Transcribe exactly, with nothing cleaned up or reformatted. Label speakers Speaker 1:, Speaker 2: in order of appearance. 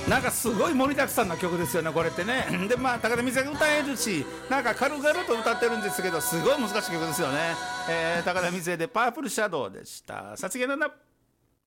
Speaker 1: なんかすごい盛りだくさんな曲ですよねこれってね。でまあ高田光恵が歌えるしなんか軽々と歌ってるんですけどすごい難しい曲ですよね。えー、高田光恵でパープルシャドウでした。さつきなんだ。